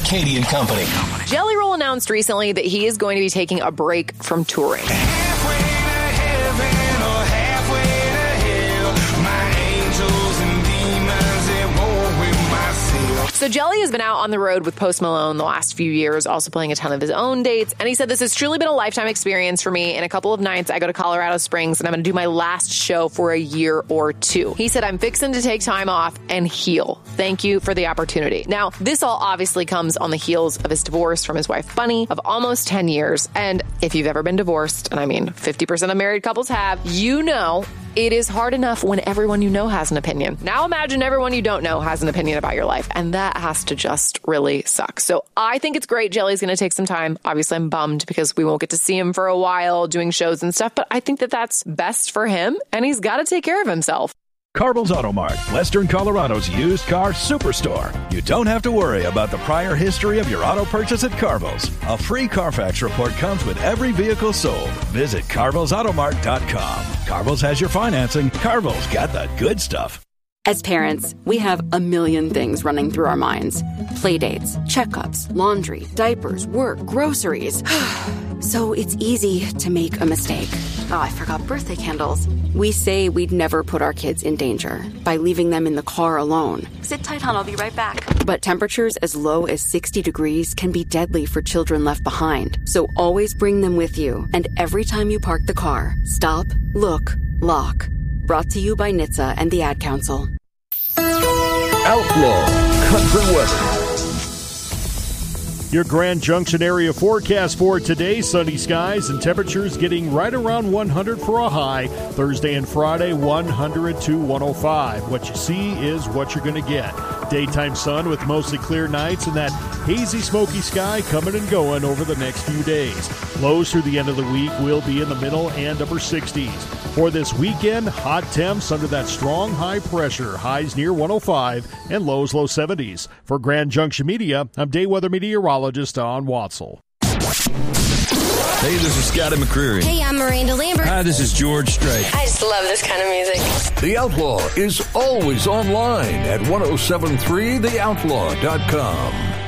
Katie and Company. Jelly Roll announced recently that he is going to be taking a break from touring. Halfway to heaven or halfway to hell, my angels and demons at war with myself. So Jelly has been out on the road with Post Malone the last few years, also playing a ton of his own dates. And he said, this has truly been a lifetime experience for me. In a couple of nights, I go to Colorado Springs and I'm going to do my last show for a year or two. He said, I'm fixing to take time off and heal. Thank you for the opportunity. Now, this all obviously comes on the heels of his divorce from his wife, Bunny, of almost 10 years. And if you've ever been divorced, and I mean, 50% of married couples have, you know it is hard enough when everyone you know has an opinion. Now imagine everyone you don't know has an opinion about your life, and that has to just really suck. So I think it's great Jelly's going to take some time. Obviously, I'm bummed because we won't get to see him for a while doing shows and stuff, but I think that that's best for him, and he's got to take care of himself. Carville's Auto Mart, Western Colorado's used car superstore. You don't have to worry about the prior history of your auto purchase at Carville's. A free Carfax report comes with every vehicle sold. Visit CarvillesAutomart.com. Carville's has your financing. Carville's got the good stuff. As parents, we have a million things running through our minds. Playdates, checkups, laundry, diapers, work, groceries. So it's easy to make a mistake. Oh, I forgot birthday candles. We say we'd never put our kids in danger by leaving them in the car alone. Sit tight, hon, I'll be right back. But temperatures as low as 60 degrees can be deadly for children left behind. So always bring them with you. And every time you park the car, stop, look, lock. Brought to you by NHTSA and the Ad Council. Outlaw Country Weather. Your Grand Junction area forecast for today, sunny skies and temperatures getting right around 100 for a high. Thursday and Friday, 100 to 105. What you see is what you're going to get. Daytime sun with mostly clear nights and that hazy, smoky sky coming and going over the next few days. Lows through the end of the week will be in the middle and upper 60s. For this weekend, hot temps under that strong high pressure. Highs near 105 and lows low 70s. For Grand Junction Media, I'm day weather meteorologist Don Watzel. Hey, this is Scotty McCreery. Hey, I'm Miranda Lambert. Hi, this is George Strait. I just love this kind of music. The Outlaw is always online at 1073theoutlaw.com.